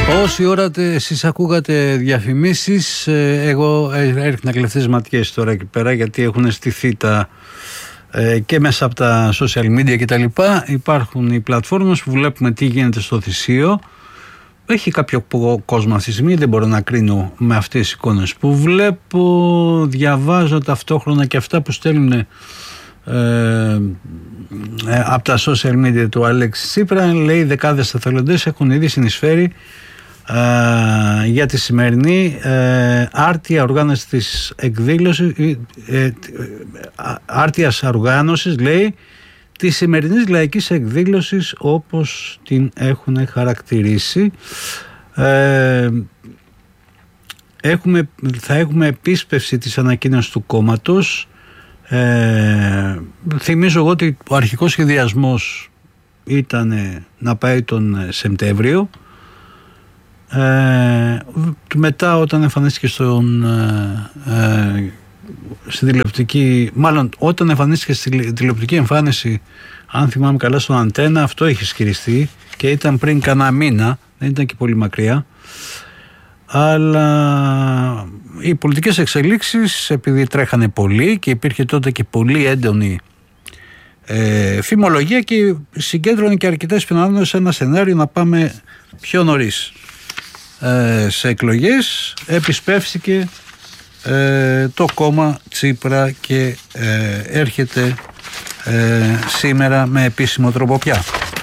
Όση ώρα εσείς ακούγατε διαφημίσεις, εγώ έριχνα κλεφτές ματιές τώρα εκεί πέρα, γιατί έχουν στηθεί και μέσα από τα social media και τα λοιπά. Υπάρχουν οι πλατφόρμες που βλέπουμε τι γίνεται στο Θησίο. Έχει κάποιο κόσμο αυτή τη στιγμή, δεν μπορώ να κρίνω με αυτές τις εικόνες που βλέπω. Διαβάζω ταυτόχρονα και αυτά που στέλνουν από τα social media του Αλέξη Τσίπρα. Λέει δεκάδες εθελοντές έχουν ήδη συνεισφέρει για τη σημερινή άρτια οργάνωση της εκδήλωσης, άρτιας οργάνωσης, λέει, της σημερινής λαϊκής εκδήλωσης όπως την έχουν χαρακτηρίσει. Θα έχουμε επίσπευση της ανακοίνωσης του κόμματος. Θυμίζω εγώ ότι ο αρχικός σχεδιασμός ήταν να πάει τον Σεπτέμβριο. Μετά όταν εμφανίστηκε στην τηλεοπτική, μάλλον όταν εμφανίστηκε στην τηλεοπτική εμφάνιση, αν θυμάμαι καλά, στον Αντένα, αυτό είχε ισχυριστεί και ήταν πριν κανένα μήνα, δεν ήταν και πολύ μακριά. Αλλά οι πολιτικές εξελίξεις, επειδή τρέχανε πολύ και υπήρχε τότε και πολύ έντονη φημολογία, και συγκέντρωνε και αρκετές πιθανότητες σε ένα σενάριο να πάμε πιο νωρίς σε εκλογές. Επισπεύστηκε το κόμμα Τσίπρα και έρχεται σήμερα με επίσημο τρόπο πια.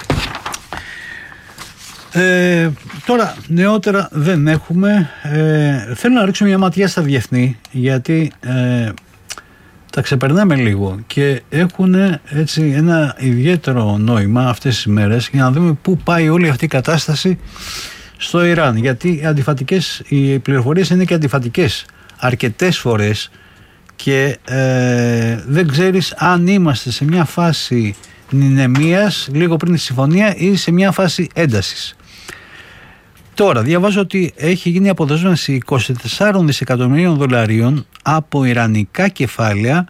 Τώρα νεότερα δεν έχουμε. Θέλω να ρίξω μια ματιά στα διεθνή, γιατί τα ξεπερνάμε λίγο και έχουν έτσι ένα ιδιαίτερο νόημα αυτές τις μέρες, για να δούμε πού πάει όλη αυτή η κατάσταση στο Ιράν, γιατί οι πληροφορίες είναι και αντιφατικές αρκετές φορές και δεν ξέρεις αν είμαστε σε μια φάση νηνεμίας λίγο πριν τη συμφωνία ή σε μια φάση έντασης. Τώρα διαβάζω ότι έχει γίνει αποδέσμευση 24 δισεκατομμυρίων δολαρίων από ιρανικά κεφάλαια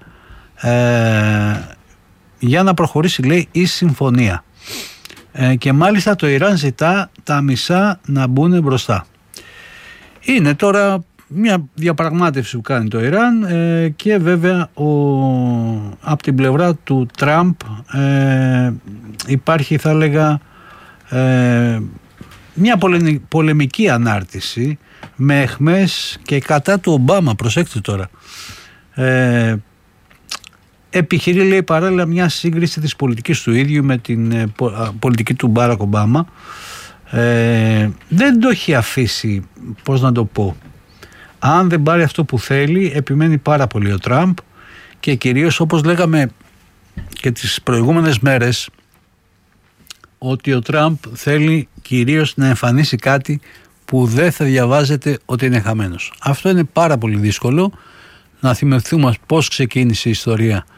για να προχωρήσει, λέει, η συμφωνία. Και μάλιστα το Ιράν ζητά τα μισά να μπουν μπροστά. Είναι τώρα μια διαπραγμάτευση που κάνει το Ιράν και βέβαια από την πλευρά του Τραμπ υπάρχει, θα έλεγα, μια πολεμική ανάρτηση με αιχμές και κατά του Ομπάμα. Προσέξτε τώρα. Επιχειρεί, λέει, παράλληλα μια σύγκριση της πολιτικής του ίδιου με την πολιτική του Μπάρακ Ομπάμα. Δεν το έχει αφήσει, πώς να το πω, αν δεν πάρει αυτό που θέλει. Επιμένει πάρα πολύ ο Τραμπ και κυρίως, όπως λέγαμε και τις προηγούμενες μέρες, ότι ο Τραμπ θέλει κυρίως να εμφανίσει κάτι που δεν θα διαβάζεται ότι είναι χαμένος. Αυτό είναι πάρα πολύ δύσκολο. Να θυμηθούμε πώς ξεκίνησε η ιστορία,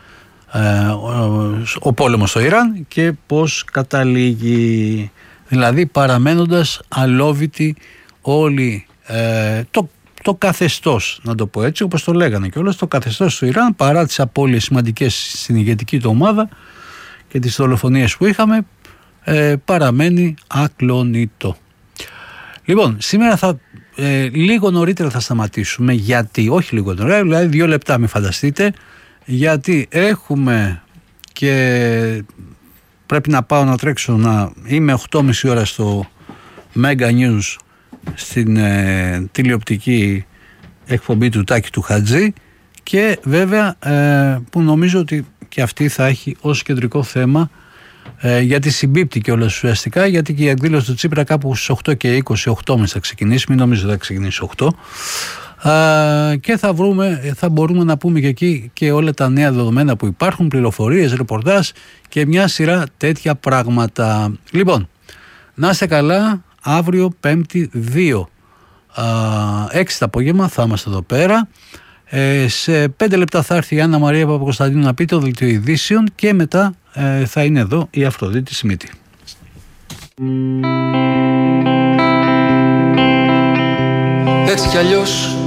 ο πόλεμος στο Ιράν, και πώς καταλήγει, δηλαδή παραμένοντας αλόβητη όλη το καθεστώς, να το πω έτσι, όπως το λέγανε και όλος, το καθεστώς του Ιράν, παρά τις απώλειες σημαντικές στην ηγετική του ομάδα και τις δολοφονίες που είχαμε, παραμένει ακλόνητο. Λοιπόν, σήμερα λίγο νωρίτερα θα σταματήσουμε, γιατί, όχι λίγο νωρίτερα, δηλαδή 2 λεπτά, μην φανταστείτε, γιατί έχουμε και πρέπει να πάω να τρέξω, να είμαι 8.30 ώρα στο Mega News, στην τηλεοπτική εκπομπή του Τάκη του Χατζή, και βέβαια που νομίζω ότι και αυτή θα έχει ως κεντρικό θέμα, γιατί συμπίπτει και όλες ουσιαστικά, γιατί και η εκδήλωση του Τσίπρα κάπου στις 8:20, 8.30 θα ξεκινήσει, μην νομίζω θα ξεκινήσει 8, και θα μπορούμε να πούμε και εκεί και όλα τα νέα δεδομένα που υπάρχουν, πληροφορίες, ρεπορτάζ και μια σειρά τέτοια πράγματα. Λοιπόν, να είστε καλά. Αύριο 5η 6 το απόγευμα θα είμαστε εδώ πέρα. Σε 5 λεπτά θα έρθει η Άννα Μαρία Παπακοσταντίνου να πει το δελτίο ειδήσεων και μετά θα είναι εδώ η Αφροδίτη Σιμίτη. Έτσι κι αλλιώς